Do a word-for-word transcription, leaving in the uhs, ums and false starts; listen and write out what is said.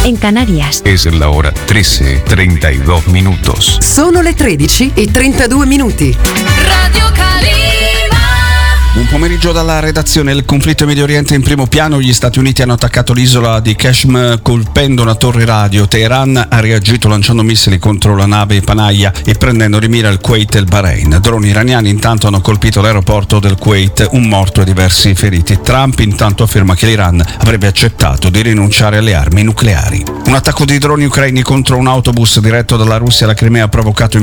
en Canarias. Es la hora trece, treinta y dos minutos. Sono le tredici e trentadue minuti. Radio Calima. Buon pomeriggio dalla redazione. Il conflitto in Medio Oriente in primo piano. Gli Stati Uniti hanno attaccato l'isola di Kashmir colpendo una torre radio. Teheran ha reagito lanciando missili contro la nave Panaya e prendendo di mira il Kuwait e il Bahrain. Droni iraniani intanto hanno colpito l'aeroporto del Kuwait, un morto e diversi feriti. Trump intanto afferma che l'Iran avrebbe accettato di rinunciare alle armi nucleari. Un attacco di droni ucraini contro un autobus diretto dalla Russia alla Crimea ha provocato